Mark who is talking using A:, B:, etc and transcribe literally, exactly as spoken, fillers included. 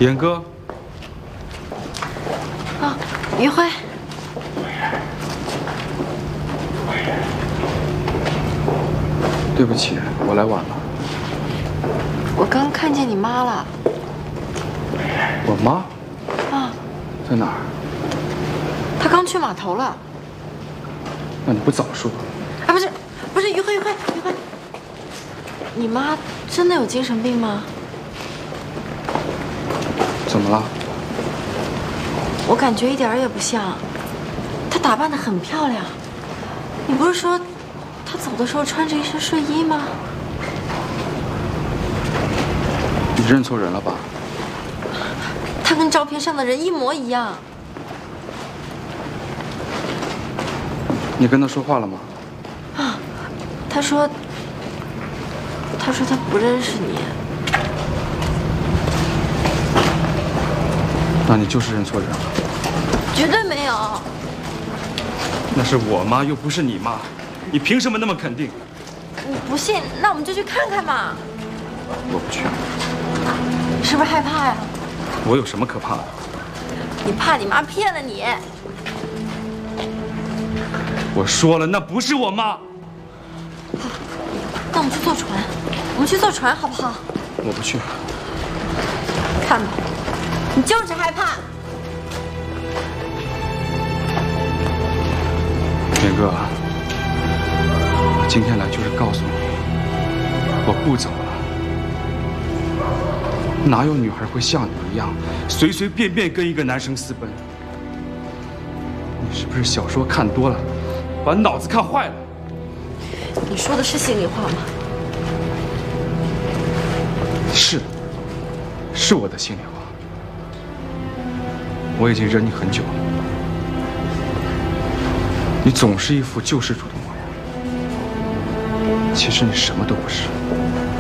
A: 严哥。
B: 啊，于辉。
A: 对不起，我来晚了。
B: 我刚看见你妈了。
A: 我妈？
B: 啊，
A: 在哪儿？
B: 她刚去码头了。
A: 那你不早说？
B: 啊，不是，不是，于辉，于辉，于辉，你妈真的有精神病吗？
A: 怎么了？
B: 我感觉一点也不像，她打扮得很漂亮。你不是说她走的时候穿着一身睡衣吗？
A: 你认错人了吧？
B: 她跟照片上的人一模一样。
A: 你跟她说话了吗？
B: 啊，她说，她说她不认识你。
A: 那你就是认错人了。
B: 绝对没有。
A: 那是我妈，又不是你妈，你凭什么那么肯定？
B: 你不信，那我们就去看看嘛。
A: 我不去。
B: 你是不是害怕呀？
A: 我有什么可怕的？
B: 你怕你妈骗了你。
A: 我说了，那不是我妈。
B: 好，那我们去坐船，我们去坐船好不好？
A: 我不去。
B: 看吧，你就是害怕。
A: 严哥，我今天来就是告诉你，我不走了。哪有女孩会像你一样，随随便便跟一个男生私奔？你是不是小说看多了，把脑子看坏了？
B: 你说的是心里话吗？
A: 是，是我的心里话。我已经忍你很久了，你总是一副救世主的模样，其实你什么都不是。